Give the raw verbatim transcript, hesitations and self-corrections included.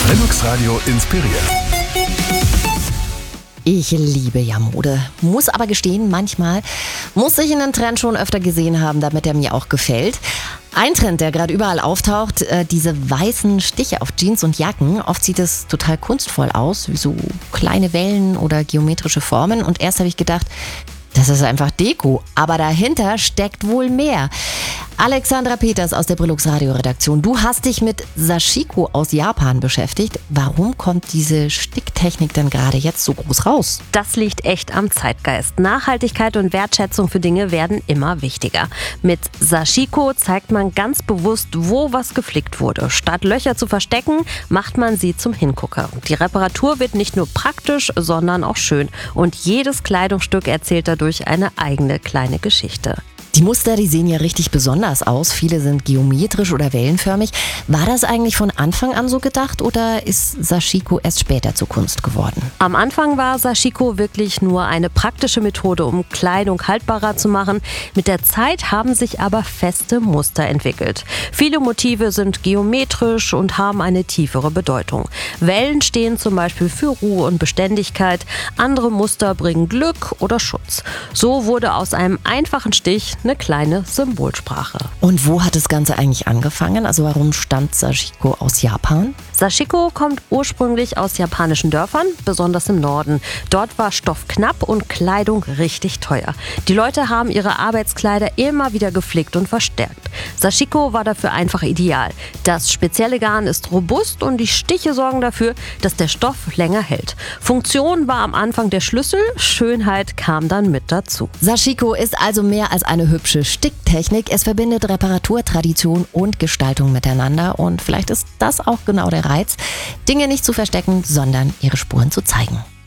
Linux Radio inspiriert. Ich liebe ja Mode, muss aber gestehen, manchmal muss ich einen Trend schon öfter gesehen haben, damit er mir auch gefällt. Ein Trend, der gerade überall auftaucht, äh, diese weißen Stiche auf Jeans und Jacken. Oft sieht es total kunstvoll aus, wie so kleine Wellen oder geometrische Formen. Und erst habe ich gedacht, das ist einfach Deko, aber dahinter steckt wohl mehr. Alexandra Peters aus der Brillux Radio Redaktion, du hast dich mit Sashiko aus Japan beschäftigt. Warum kommt diese Sticktechnik denn gerade jetzt so groß raus? Das liegt echt am Zeitgeist. Nachhaltigkeit und Wertschätzung für Dinge werden immer wichtiger. Mit Sashiko zeigt man ganz bewusst, wo was geflickt wurde. Statt Löcher zu verstecken, macht man sie zum Hingucker. Die Reparatur wird nicht nur praktisch, sondern auch schön. Und jedes Kleidungsstück erzählt dadurch eine eigene kleine Geschichte. Die Muster, die sehen ja richtig besonders aus. Viele sind geometrisch oder wellenförmig. War das eigentlich von Anfang an so gedacht oder ist Sashiko erst später zur Kunst geworden? Am Anfang war Sashiko wirklich nur eine praktische Methode, um Kleidung haltbarer zu machen. Mit der Zeit haben sich aber feste Muster entwickelt. Viele Motive sind geometrisch und haben eine tiefere Bedeutung. Wellen stehen zum Beispiel für Ruhe und Beständigkeit. Andere Muster bringen Glück oder Schutz. So wurde aus einem einfachen Stich eine kleine Symbolsprache. Und wo hat das Ganze eigentlich angefangen? Also warum stammt Sashiko aus Japan? Sashiko kommt ursprünglich aus japanischen Dörfern, besonders im Norden. Dort war Stoff knapp und Kleidung richtig teuer. Die Leute haben ihre Arbeitskleider immer wieder geflickt und verstärkt. Sashiko war dafür einfach ideal. Das spezielle Garn ist robust und die Stiche sorgen dafür, dass der Stoff länger hält. Funktion war am Anfang der Schlüssel, Schönheit kam dann mit dazu. Sashiko ist also mehr als eine hübsche Sticktechnik. Es verbindet Reparatur, Tradition und Gestaltung miteinander. Und vielleicht ist das auch genau der Reiz, Dinge nicht zu verstecken, sondern ihre Spuren zu zeigen.